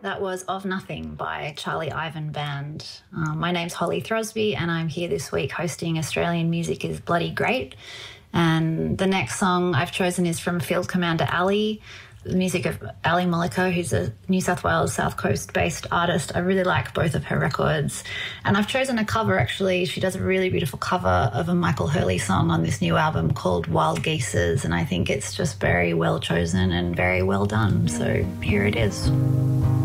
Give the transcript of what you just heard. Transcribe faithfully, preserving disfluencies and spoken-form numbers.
That was Of Nothing by Charlie Ivan Band. Um, my name's Holly Throsby and I'm here this week hosting Australian Music is Bloody Great. And the next song I've chosen is from Field Commander Ali, the music of Ali Mollico, who's a New South Wales South Coast-based artist. I really like both of her records. And I've chosen a cover, actually. She does a really beautiful cover of a Michael Hurley song on this new album called Wild Geeses, and I think it's just very well chosen and very well done. So here it is.